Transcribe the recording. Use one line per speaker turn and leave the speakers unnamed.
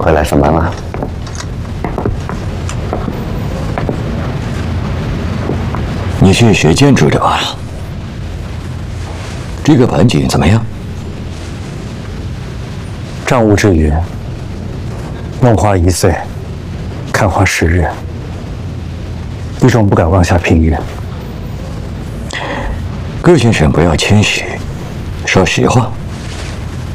回来上班了。
你是学建筑的吧？这个盆景怎么样？
丈物之语，弄花1岁，看花10日。一众不敢妄下评语。
葛先生不要谦虚，说实话。